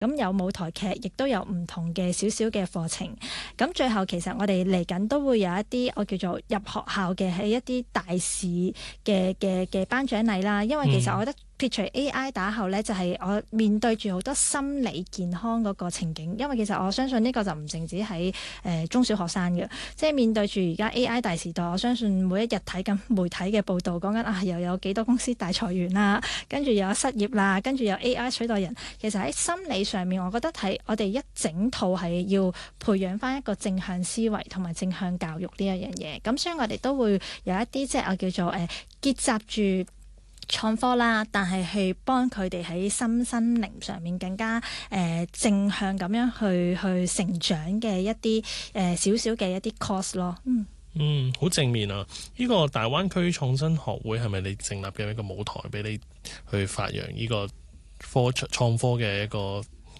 咁有舞台劇，亦都有唔同嘅少少嘅課程。咁最後其實我哋嚟緊都會有一啲我叫做入學校嘅係一啲大使嘅頒獎禮啦。因為其實我覺得撇除 AI 打後呢，就係我面對住好多心理健康嗰個情景。因為其實我相信呢個就唔淨止喺中小學生嘅，即係面對住而家 AI 大時代，我相信每一日睇緊媒體嘅報導，講緊又有幾多公司大裁員啦，跟住又有失業啦，跟住有 AI 取代人。其實喺心理上面，我覺得係我哋一整套係要培養翻一個正向思維同埋正向教育呢一樣嘢。咁所以我哋都會有一啲即係我叫做結集住創科啦，但係去幫佢哋喺心靈上面更加正向咁樣去成長嘅一啲少少嘅一啲 course 咯。 好正面啊！呢個大灣區創新學會係咪你成立嘅一個舞台俾你去發揚呢個創科嘅一個